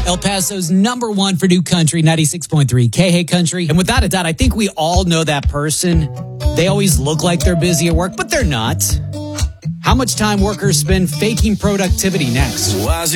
El Paso's number one for new country, 96.3 KH Country. And without a doubt, I think we all know that person. They always look like they're busy at work, but they're not. How much time workers spend faking productivity next?